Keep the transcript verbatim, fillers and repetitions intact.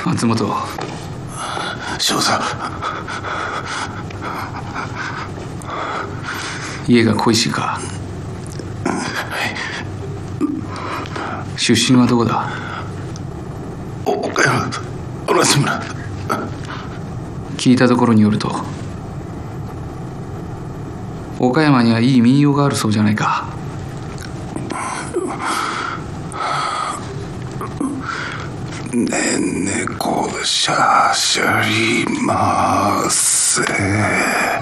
松本少佐、 家が恋しいか。出身はどこだ。 岡山同じ村。 聞いたところによると岡山にはいい民謡があるそうじゃないか。 ねねこしゃしゃりませ。